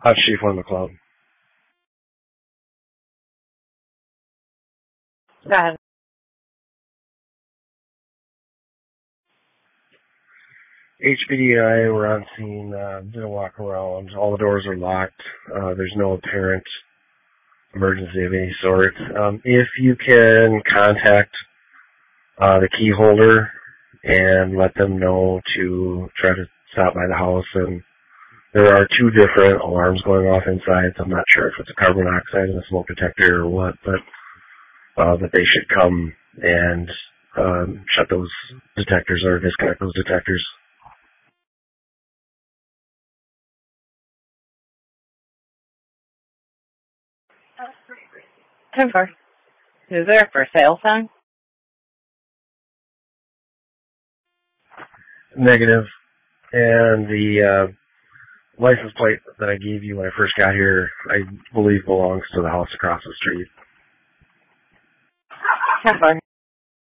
Chief Lynn McLeod. Go ahead. HPD and I were on scene, did a walk around. All the doors are locked. There's no apparent emergency of any sort. If you can contact the key holder and let them know to try to stop by the house. And there are two different alarms going off inside, so I'm not sure if it's a carbon monoxide and a smoke detector or what, but that they should come and shut those detectors or disconnect those detectors. 10-4. Is there a for sale sign? Negative. And the license plate that I gave you when I first got here, I believe belongs to the house across the street. 10-4.